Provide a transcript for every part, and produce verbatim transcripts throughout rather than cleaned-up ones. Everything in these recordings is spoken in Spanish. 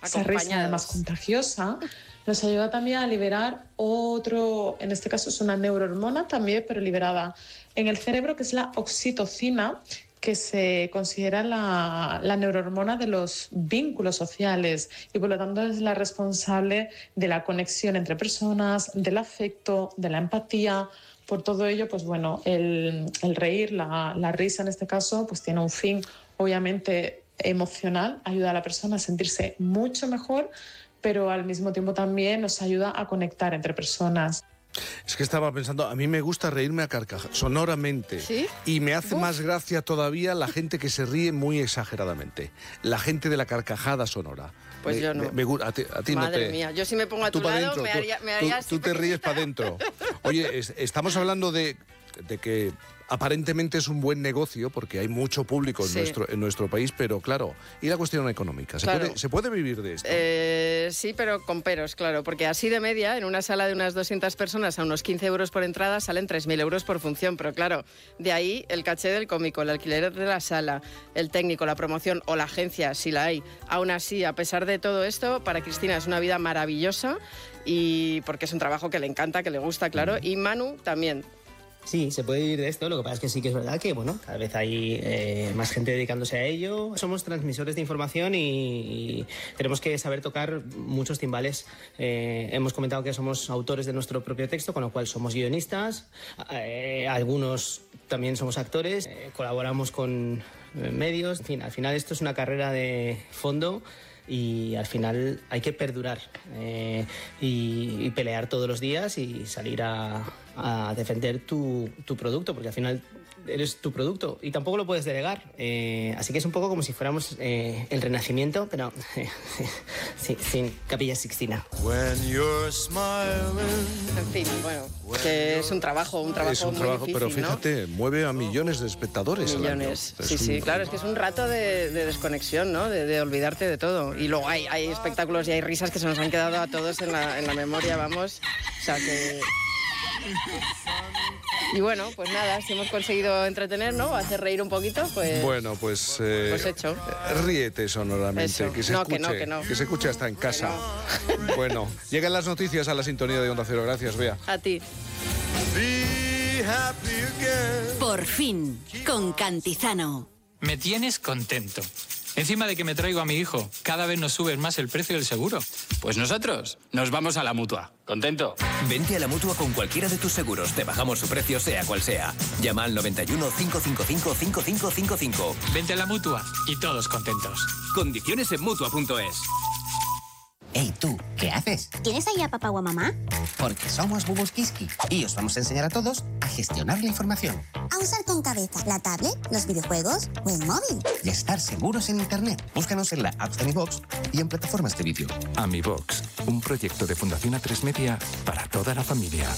esa risa además contagiosa, nos ayuda también a liberar otro, en este caso es una neurohormona también, pero liberada en el cerebro, que es la oxitocina, que se considera la, la neurohormona de los vínculos sociales y por lo tanto es la responsable de la conexión entre personas, del afecto, de la empatía. Por todo ello, pues bueno, el, el reír, la, la risa en este caso, pues tiene un fin obviamente emocional, ayuda a la persona a sentirse mucho mejor, pero al mismo tiempo también nos ayuda a conectar entre personas. Es que estaba pensando, a mí me gusta reírme a carcajadas, sonoramente. ¿Sí? Y me hace Uf. más gracia todavía la gente que se ríe muy exageradamente. La gente de la carcajada sonora. Pues me, yo no. Me, me, a ti, a ti Madre no te... mía, yo si me pongo a tu pa' lado dentro, me tú- haría, me tú- haría así Tú te ríes pequeñita. para adentro. Oye, es- estamos hablando de, de que aparentemente es un buen negocio porque hay mucho público en, Sí. nuestro, en nuestro país, pero claro, ¿y la cuestión económica? ¿Se, Claro. puede, ¿se puede vivir de esto? Eh, sí, pero con peros, claro, porque así de media, en una sala de unas doscientas personas a unos quince euros por entrada salen tres mil euros por función, pero claro, de ahí el caché del cómico, el alquiler de la sala, el técnico, la promoción o la agencia, si la hay. Aún así, a pesar de todo esto, para Cristina es una vida maravillosa y porque es un trabajo que le encanta, que le gusta, claro, y Manu también. Sí, se puede vivir de esto, lo que pasa es que sí que es verdad que, bueno, cada vez hay eh, más gente dedicándose a ello. Somos transmisores de información y, y tenemos que saber tocar muchos timbales. Eh, hemos comentado que somos autores de nuestro propio texto, con lo cual somos guionistas, eh, algunos también somos actores, eh, colaboramos con eh, medios, en fin, al final esto es una carrera de fondo. Y al final hay que perdurar eh, y, y pelear todos los días y salir a, a defender tu, tu producto, porque al final eres tu producto y tampoco lo puedes delegar. Eh, así que es un poco como si fuéramos eh, el Renacimiento, pero sin, sin Capilla Sixtina. En fin, bueno, que es un trabajo, un trabajo es un muy trabajo, difícil, pero ¿no? fíjate, mueve a millones de espectadores al año. Millones, Es sí, un- sí, claro, es que es un rato de, de desconexión, ¿no? De, de olvidarte de todo. Y luego hay, hay espectáculos y hay risas que se nos han quedado a todos en la, en la memoria, vamos. O sea que... Y bueno, pues nada, si hemos conseguido entretener, ¿no? Hacer reír un poquito, pues... Bueno, pues... eh, Pues hecho. Ríete sonoramente, Eso. que se No, que escuche, no, que no. se escuche hasta en casa. Bueno, llegan las noticias a la sintonía de Onda Cero. Gracias, Bea. A ti. Por fin, con Cantizano. Me tienes contento. Encima de que me traigo a mi hijo, cada vez nos subes más el precio del seguro. Pues nosotros nos vamos a la Mutua. ¿Contento? Vente a la Mutua con cualquiera de tus seguros. Te bajamos su precio sea cual sea. Llama al noventa y uno, cinco cinco cinco, cinco cinco cinco cinco. Vente a la Mutua y todos contentos. Condiciones en Mutua punto es. Hey, tú, ¿qué haces? ¿Tienes ahí a papá o a mamá? Porque somos Bubus Kiski y os vamos a enseñar a todos a gestionar la información A usar con cabeza la tablet, los videojuegos o el móvil. y a estar seguros en Internet. Búscanos en la App de Mi Box y en plataformas de vídeo. AmiBox, un proyecto de Fundación A tres Media para toda la familia.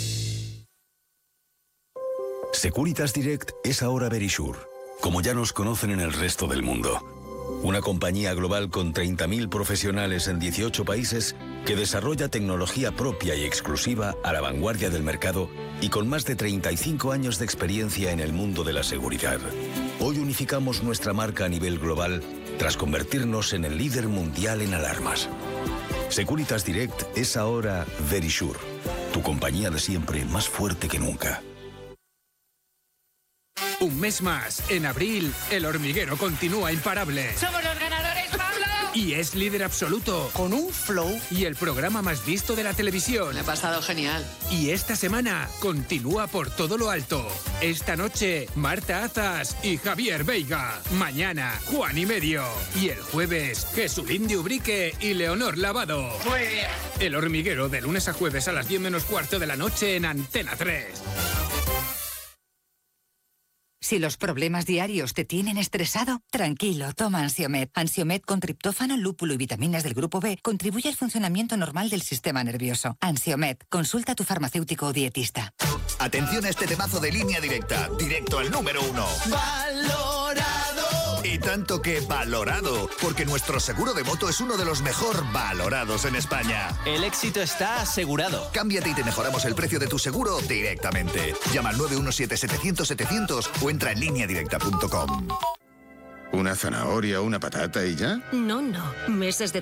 Securitas Direct es ahora Verisure, como ya nos conocen en el resto del mundo. Una compañía global con treinta mil profesionales en dieciocho países que desarrolla tecnología propia y exclusiva a la vanguardia del mercado y con más de treinta y cinco años de experiencia en el mundo de la seguridad. Hoy unificamos nuestra marca a nivel global tras convertirnos en el líder mundial en alarmas. Securitas Direct es ahora Verisure, tu compañía de siempre más fuerte que nunca. Un mes más, en abril, El Hormiguero continúa imparable. ¡Somos los ganadores, Pablo! Y es líder absoluto. Con un flow. Y el programa más visto de la televisión. Me ha pasado genial. Y esta semana continúa por todo lo alto. Esta noche, Marta Azas y Javier Veiga. Mañana, Juan y Medio. Y el jueves, Jesulín de Ubrique y Leonor Lavado. Muy bien. El Hormiguero, de lunes a jueves a las diez menos cuarto de la noche en Antena tres. Si los problemas diarios te tienen estresado, tranquilo, toma Ansiomed. Ansiomed con triptófano, lúpulo y vitaminas del grupo B contribuye al funcionamiento normal del sistema nervioso. Ansiomed, consulta a tu farmacéutico o dietista. Atención a este temazo de Línea Directa, directo al número uno. ¡Valorado! Y tanto que valorado, porque nuestro seguro de moto es uno de los mejor valorados en España. El éxito está asegurado. Cámbiate y te mejoramos el precio de tu seguro directamente. Llama al nueve uno siete, setecientos, setecientos o entra en línea directa punto com. ¿Una zanahoria o una patata y ya? No, no. Meses de